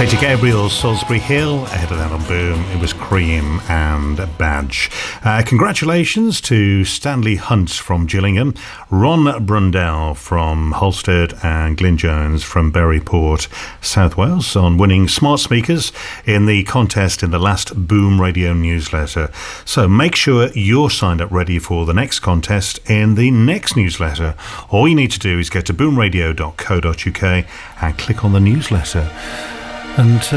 Katie Gabriel, Salisbury Hill. Ahead of that on Boom, it was Cream and Badge. Congratulations to Stanley Hunt from Gillingham, Ron Brundell from Holstead, and Glyn Jones from Berryport, South Wales, on winning smart speakers in the contest in the last Boom Radio newsletter. So make sure you're signed up ready for the next contest in the next newsletter. All you need to do is get to boomradio.co.uk and click on the newsletter. And